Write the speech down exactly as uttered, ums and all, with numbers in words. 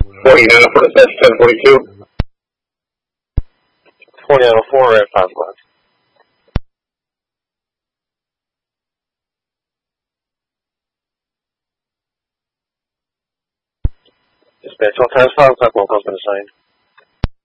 forty-nine oh four, that's ten forty-two. forty-nine oh four at five o'clock. Dispatch, all times five o'clock, one call's been assigned.